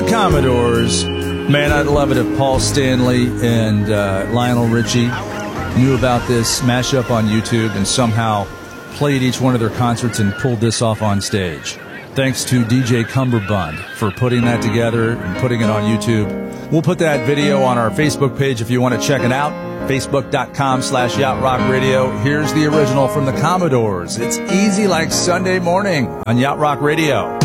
Commodores. Man, I'd love it if Paul Stanley and Lionel Richie knew about this mashup on YouTube and somehow played each one of their concerts and pulled this off on stage. Thanks to DJ Cumberbund for putting that together and putting it on YouTube. We'll put that video on our Facebook page if you want to check it out. Facebook.com/Yacht Rock Radio. Here's the original from the Commodores. It's easy like Sunday morning on Yacht Rock Radio.